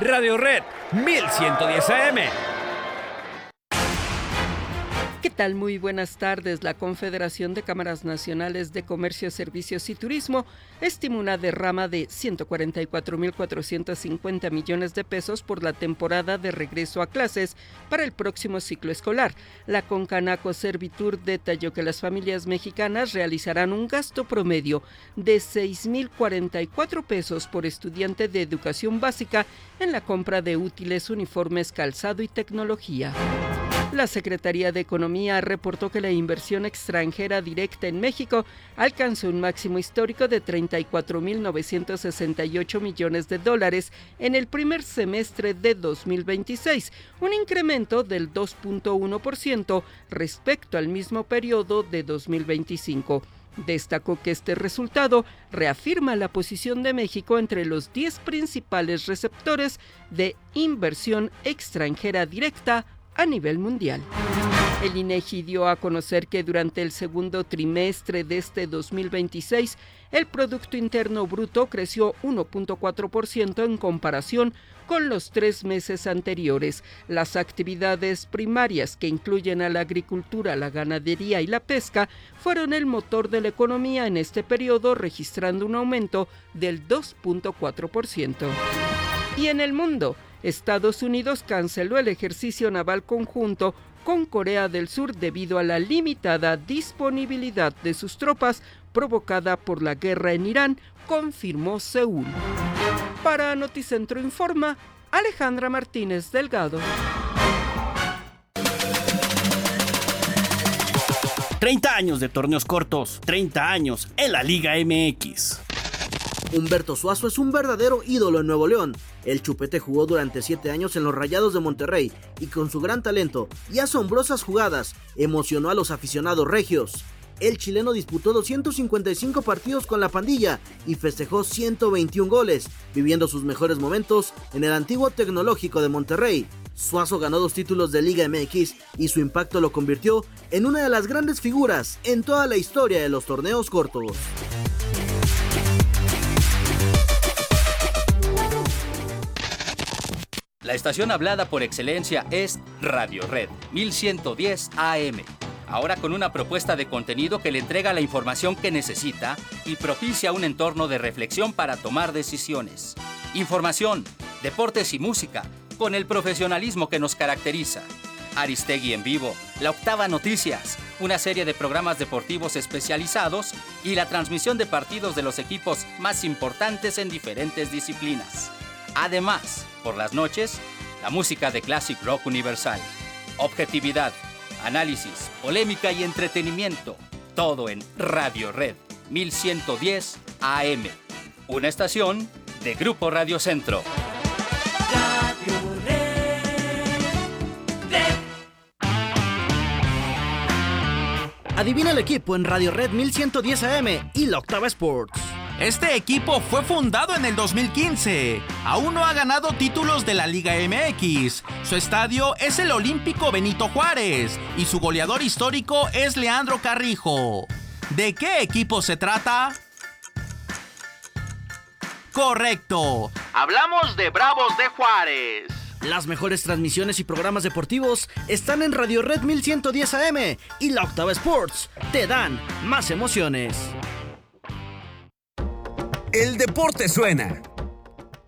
Radio Red 1110 AM. ¿Qué tal? Muy buenas tardes. La Confederación de Cámaras Nacionales de Comercio, Servicios y Turismo estima una derrama de 144.450 millones de pesos por la temporada de regreso a clases para el próximo ciclo escolar. La Concanaco Servitur detalló que las familias mexicanas realizarán un gasto promedio de 6.044 pesos por estudiante de educación básica en la compra de útiles, uniformes, calzado y tecnología. La Secretaría de Economía reportó que la inversión extranjera directa en México alcanzó un máximo histórico de 34.968 millones de dólares en el primer semestre de 2026, un incremento del 2.1% respecto al mismo periodo de 2025. Destacó que este resultado reafirma la posición de México entre los 10 principales receptores de inversión extranjera directa a nivel mundial. El INEGI dio a conocer que durante el segundo trimestre de este 2026, el Producto Interno Bruto creció 1.4% en comparación con los 3 meses anteriores. Las actividades primarias, que incluyen a la agricultura, la ganadería y la pesca, fueron el motor de la economía en este periodo, registrando un aumento del 2.4%. Y en el mundo, Estados Unidos canceló el ejercicio naval conjunto con Corea del Sur debido a la limitada disponibilidad de sus tropas provocada por la guerra en Irán, confirmó Seúl. Para Noticentro Informa, Alejandra Martínez Delgado. 30 años de torneos cortos, 30 años en la Liga MX. Humberto Suazo es un verdadero ídolo en Nuevo León. El Chupete jugó durante 7 años en los Rayados de Monterrey y con su gran talento y asombrosas jugadas emocionó a los aficionados regios. El chileno disputó 255 partidos con la pandilla y festejó 121 goles, viviendo sus mejores momentos en el antiguo Tecnológico de Monterrey. Suazo ganó 2 títulos de Liga MX y su impacto lo convirtió en una de las grandes figuras en toda la historia de los torneos cortos. La estación hablada por excelencia es Radio Red 1110 AM. Ahora con una propuesta de contenido que le entrega la información que necesita y propicia un entorno de reflexión para tomar decisiones. Información, deportes y música, con el profesionalismo que nos caracteriza. Aristegui en vivo, La Octava Noticias, una serie de programas deportivos especializados y la transmisión de partidos de los equipos más importantes en diferentes disciplinas. Además, por las noches, la música de Classic Rock Universal. Objetividad, análisis, polémica y entretenimiento. Todo en Radio Red 1110 AM. Una estación de Grupo Radio Centro. Radio Red. Adivina el equipo en Radio Red 1110 AM y La Octava Sports. Este equipo fue fundado en el 2015. Aún no ha ganado títulos de la Liga MX. Su estadio es el Olímpico Benito Juárez y su goleador histórico es Leandro Carrijo. ¿De qué equipo se trata? Correcto. Hablamos de Bravos de Juárez. Las mejores transmisiones y programas deportivos están en Radio Red 1110 AM y La Octava Sports. Te dan más emociones. El deporte suena